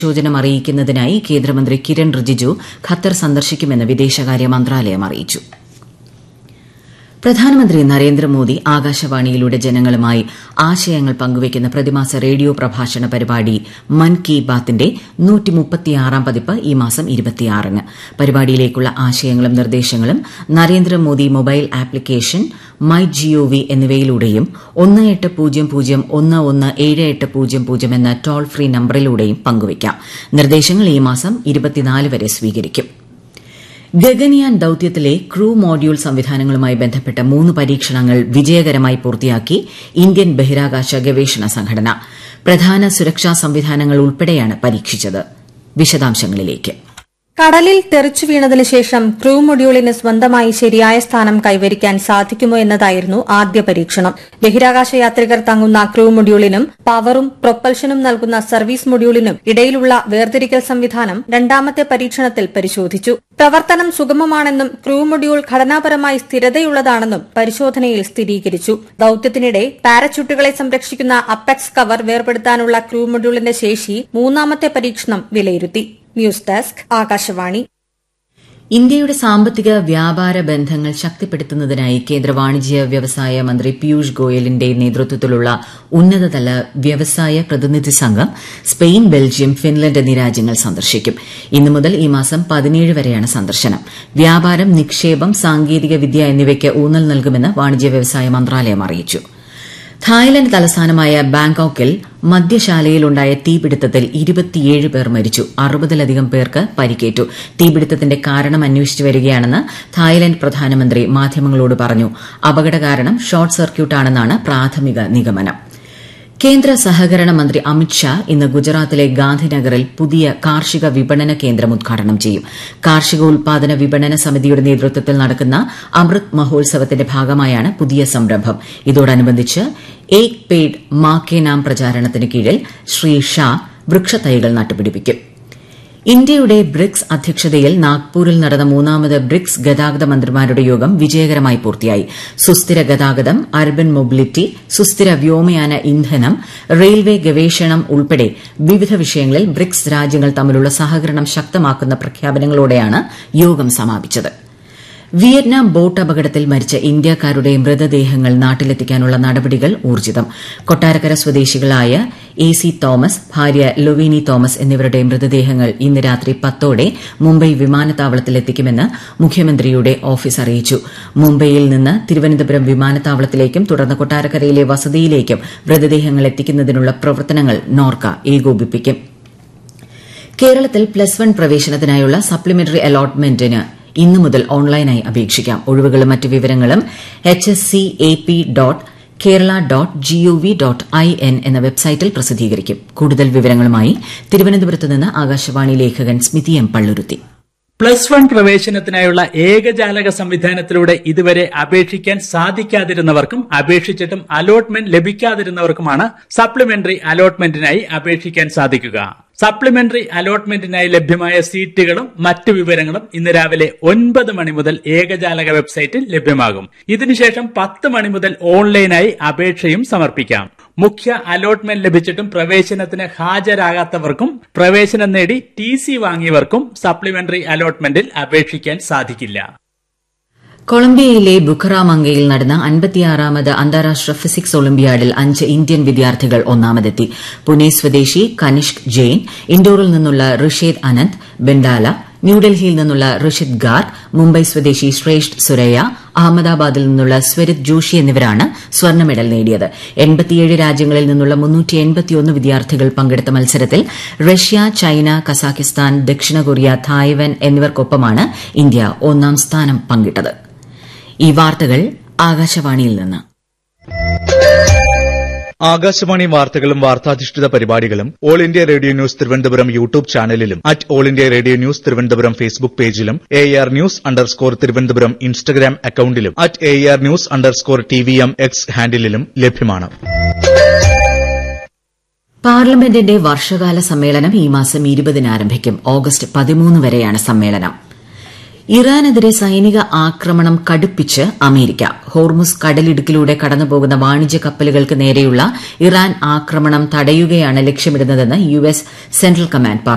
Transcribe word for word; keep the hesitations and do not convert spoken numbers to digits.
പരിശോധന അറിയിക്കുന്നതിനായി കേന്ദ്രമന്ത്രി കിരൺ റിജിജു ഖത്തർ സന്ദർശിക്കുമെന്ന് വിദേശകാര്യ മന്ത്രാലയം അറിയിച്ചു. പ്രധാനമന്ത്രി നരേന്ദ്രമോദി ആകാശവാണിയിലൂടെ ജനങ്ങളുമായി ആശയങ്ങൾ പങ്കുവയ്ക്കുന്ന പ്രതിമാസ റേഡിയോ പ്രഭാഷണ പരിപാടി മൻ കി ബാത്തിന്റെ നൂറ്റിമുപ്പത്തിയാറാം പതിപ്പ് ഈ മാസം ഇരുപത്തിയാറിന്. പരിപാടിയിലേക്കുള്ള ആശയങ്ങളും നിർദ്ദേശങ്ങളും Narendra Modi mobile application, my G O V എന്നിവയിലൂടെയും ഒന്ന് എട്ട് പൂജ്യം പൂജ്യം ഒന്ന് ഒന്ന് ഏഴ് എട്ട് പൂജ്യം പൂജ്യം എന്ന ടോൾ ഫ്രീ നമ്പറിലൂടെയും പങ്കുവയ്ക്കാം. നിർദ്ദേശങ്ങൾ ഈ മാസം ഇരുപത്തിനാല് വരെ സ്വീകരിക്കും. ഗഗൻയാൻ ദൌത്യത്തിലെ ക്രൂ മോഡ്യൂൾ സംവിധാനങ്ങളുമായി ബന്ധപ്പെട്ട മൂന്ന് പരീക്ഷണങ്ങൾ വിജയകരമായി പൂർത്തിയാക്കി ഇന്ത്യൻ ബഹിരാകാശ ഗവേഷണ സംഘടന. പ്രധാന സുരക്ഷാ സംവിധാനങ്ങൾ ഉൾപ്പെടെയാണ് പരീക്ഷിച്ചത്. വിശദാംശങ്ങളിലേക്ക്. കടലിൽ തെറിച്ചു വീണതിനു ശേഷം ക്രൂ മൊഡ്യൂളിന് സ്വന്തമായി ശരിയായ സ്ഥാനം കൈവരിക്കാൻ സാധിക്കുമോ എന്നതായിരുന്നു ആദ്യ പരീക്ഷണം. ബഹിരാകാശ യാത്രികർ തങ്ങുന്ന ക്രൂ മൊഡ്യൂളിനും പവറും പ്രൊപ്പൽഷനും നൽകുന്ന സർവീസ് മൊഡ്യൂളിനും ഇടയിലുള്ള വേർതിരിക്കൽ സംവിധാനം രണ്ടാമത്തെ പരീക്ഷണത്തിൽ പരിശോധിച്ചു. പ്രവർത്തനം സുഗമമാണെന്നും ക്രൂ മൊഡ്യൂൾ ഘടനാപരമായി സ്ഥിരതയുള്ളതാണെന്നും പരിശോധനയിൽ സ്ഥിരീകരിച്ചു. ദൌത്യത്തിനിടെ പാരച്യൂട്ടുകളെ സംരക്ഷിക്കുന്ന അപ്പെക്സ് കവർ വേർപെടുത്താനുള്ള ക്രൂ മൊഡ്യൂളിന്റെ ശേഷി മൂന്നാമത്തെ പരീക്ഷണം വിലയിരുത്തി. News desk Akashvani. ഇന്ത്യയുടെ സാമ്പത്തിക വ്യാപാര ബന്ധങ്ങൾ ശക്തിപ്പെടുത്തുന്നതിനായി കേന്ദ്ര വാണിജ്യ വ്യവസായ മന്ത്രി പീയൂഷ് ഗോയലിന്റെ നേതൃത്വത്തിലുള്ള ഉന്നതതല വ്യവസായ പ്രതിനിധി സംഘം സ്പെയിൻ, ബെൽജിയം, ഫിൻലൻഡ് എന്നീ രാജ്യങ്ങൾ സന്ദർശിക്കും. ഇന്നു മുതൽ ഈ മാസം പതിനേഴ് വരെയാണ് സന്ദർശനം. വ്യാപാരം, നിക്ഷേപം, സാങ്കേതിക വിദ്യ എന്നിവയ്ക്ക് ഊന്നൽ നൽകുമെന്ന് വാണിജ്യ വ്യവസായ മന്ത്രാലയം അറിയിച്ചു. തായ്ലൻഡ് തലസ്ഥാനമായ ബാങ്കോക്കിൽ മദ്യശാലയിലുണ്ടായ തീപിടുത്തത്തിൽ ഇരുപത്തിയേഴ് പേർ മരിച്ചു. അറുപതിലധികം പേർക്ക് പരിക്കേറ്റു. തീപിടുത്തത്തിന്റെ കാരണം അന്വേഷിച്ചു വരികയാണെന്ന് തായ്ലൻഡ് പ്രധാനമന്ത്രി മാധ്യമങ്ങളോട് പറഞ്ഞു. അപകട കാരണം ഷോർട്ട് സർക്യൂട്ടാണെന്നാണ് പ്രാഥമിക നിഗമനം. കേന്ദ്ര സഹകരണ മന്ത്രി അമിത്ഷാ ഇന്ന് ഗുജറാത്തിലെ ഗാന്ധിനഗറിൽ പുതിയ കാർഷിക വിപണന കേന്ദ്രം ഉദ്ഘാടനം ചെയ്യും. കാർഷിക ഉൽപാദന വിപണന സമിതിയുടെ നേതൃത്വത്തിൽ നടക്കുന്ന അമൃത് മഹോത്സവത്തിന്റെ ഭാഗമായാണ് പുതിയ സംരംഭം. ഇതോടനുബന്ധിച്ച് ഏക് പേഡ് മാ കെ നാം പ്രചാരണത്തിന് കീഴിൽ ശ്രീ ഷാ വൃക്ഷത്തൈകൾ നട്ടുപിടിപ്പിക്കും. ഇന്ത്യയുടെ ബ്രിക്സ് അധ്യക്ഷതയിൽ നാഗ്പൂരിൽ നടന്ന മൂന്നാമത് ബ്രിക്സ് ഗതാഗത മന്ത്രിമാരുടെ യോഗം വിജയകരമായി പൂർത്തിയായി. സുസ്ഥിര ഗതാഗതം, അർബൻ മൊബിലിറ്റി, സുസ്ഥിര വ്യോമയാന ഇന്ധനം, റെയിൽവേ ഗവേഷണം ഉൾപ്പെടെ വിവിധ വിഷയങ്ങളിൽ ബ്രിക്സ് രാജ്യങ്ങൾ തമ്മിലുള്ള സഹകരണം ശക്തമാക്കുന്ന പ്രഖ്യാപനങ്ങളോടെയാണ് യോഗം സമാപിച്ചത്. വിയറ്റ്നാം ബോട്ട് അപകടത്തിൽ മരിച്ച ഇന്ത്യക്കാരുടെ മൃതദേഹങ്ങൾ നാട്ടിലെത്തിക്കാനുള്ള നടപടികൾ ഊർജിതം. കൊട്ടാരക്കര സ്വദേശികളായ എ സി തോമസ്, ഭാര്യ ലൊവീനി തോമസ് എന്നിവരുടെ മൃതദേഹങ്ങൾ ഇന്ന് രാത്രി പത്തോടെ മുംബൈ വിമാനത്താവളത്തിലെത്തിക്കുമെന്ന് മുഖ്യമന്ത്രിയുടെ ഓഫീസ് അറിയിച്ചു. മുംബൈയിൽ നിന്ന് തിരുവനന്തപുരം വിമാനത്താവളത്തിലേക്കും തുടർന്ന് കൊട്ടാരക്കരയിലെ വസതിയിലേക്കും മൃതദേഹങ്ങൾ എത്തിക്കുന്നതിനുള്ള പ്രവർത്തനങ്ങൾ നോർക്ക ഏകോപിപ്പിക്കും. കേരളത്തിൽ പ്ലസ് വൺ പ്രവേശനത്തിനായുള്ള സപ്ലിമെന്ററി അലോട്ട്മെന്റിന് ഇന്നു മുതൽ ഓൺലൈനായി അപേക്ഷിക്കാം. ഒഴിവുകളും മറ്റ് വിവരങ്ങളും H S C A P dot Kerala dot G O V dot I N എന്ന വെബ്സൈറ്റിൽ പ്രസിദ്ധീകരിക്കും. കൂടുതൽ വിവരങ്ങളുമായി തിരുവനന്തപുരത്ത് നിന്ന് ആകാശവാണി ലേഖകൻ സ്മിതി എം പള്ളുരുത്തി. പ്ലസ് വൺ പ്രവേശനത്തിനായുള്ള ഏകജാലക സംവിധാനത്തിലൂടെ ഇതുവരെ അപേക്ഷിക്കാൻ സാധിക്കാതിരുന്നവർക്കും അപേക്ഷിച്ചിട്ടും അലോട്ട്മെന്റ് ലഭിക്കാതിരുന്നവർക്കുമാണ് സപ്ലിമെന്ററി അലോട്ട്മെന്റിനായി അപേക്ഷിക്കാൻ സാധിക്കുക. സപ്ലിമെന്ററി അലോട്ട്മെന്റിനായി ലഭ്യമായ സീറ്റുകളും മറ്റു വിവരങ്ങളും ഇന്ന് രാവിലെ ഒൻപത് മണി മുതൽ ഏകജാലക വെബ്സൈറ്റിൽ ലഭ്യമാകും. ഇതിനുശേഷം പത്ത് മണി മുതൽ ഓൺലൈനായി അപേക്ഷയും സമർപ്പിക്കാം. മുഖ്യ അലോട്ട്മെന്റ് ലഭിച്ചിട്ടും പ്രവേശനത്തിന് ഹാജരാകാത്തവർക്കും പ്രവേശനം നേടി ടി സി വാങ്ങിയവർക്കും സപ്ലിമെന്ററി അലോട്ട്മെന്റിൽ അപേക്ഷിക്കാൻ സാധിക്കില്ല. കൊളംബിയയിലെ ബുക്കറാമംഗയിൽ നടന്ന അൻപത്തിയാറാമത് അന്താരാഷ്ട്ര ഫിസിക്സ് ഒളിമ്പ്യാഡിൽ അഞ്ച് ഇന്ത്യൻ വിദ്യാർത്ഥികൾ ഒന്നാമതെത്തി. പുനെ സ്വദേശി കനിഷ്ക് ജെയിൻ, ഇൻഡോറിൽ നിന്നുള്ള ഋഷേദ് അനന്ത് ബെൻഡാല, ന്യൂഡൽഹിയിൽ നിന്നുള്ള ഋഷിത് ഗാർ, മുംബൈ സ്വദേശി ശ്രേഷ്ഠ് സുരയ്യ, അഹമ്മദാബാദിൽ നിന്നുള്ള സ്വരിത് ജോഷി എന്നിവരാണ് സ്വർണ്ണ മെഡൽ നേടിയത്. എൺപത്തിയേഴ് രാജ്യങ്ങളിൽ നിന്നുള്ള മുന്നൂറ്റി എൺപത്തിയൊന്ന് വിദ്യാർത്ഥികൾ പങ്കെടുത്ത മത്സരത്തിൽ റഷ്യ, ചൈന, കസാഖിസ്ഥാൻ, ദക്ഷിണ കൊറിയ, തായ്വാൻ എന്നിവർക്കൊപ്പമാണ് ഇന്ത്യ ഒന്നാം സ്ഥാനം പങ്കിട്ടത്. ഈ വാർത്തകൾ ആകാശവാണിയിൽ നിന്ന്. ആകാശവാണി വാർത്തകളും വാർത്താധിഷ്ഠിത പരിപാടികളും all India radio news Thiruvananthapuram YouTube ചാനലിലും at all India radio news Thiruvananthapuram Facebook പേജിലും A R news underscore Thiruvananthapuram Instagram അക്കൌണ്ടിലും at A R news underscore T V M X ഹാൻഡിലും ലഭ്യമാണ്. പാർലമെന്റിന്റെ വർഷകാല സമ്മേളനം ഈ മാസം ഇരുപതിന് ആരംഭിക്കും. ഓഗസ്റ്റ് പതിമൂന്ന് വരെയാണ് സമ്മേളനം. ഇറാനെതിരെ സൈനിക ആക്രമണം കടുപ്പിച്ച് അമേരിക്ക. ഹോർമുസ് കടലിടുക്കിലൂടെ കടന്നുപോകുന്ന വാണിജ്യ കപ്പലുകൾക്ക് നേരെയുള്ള ഇറാൻ ആക്രമണം തടയുകയാണ് ലക്ഷ്യമിടുന്നതെന്ന് യു എസ് സെൻട്രൽ കമാൻഡ് പറഞ്ഞു.